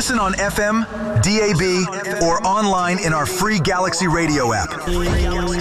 Listen on FM, DAB, or online in our free Galaxy Radio app.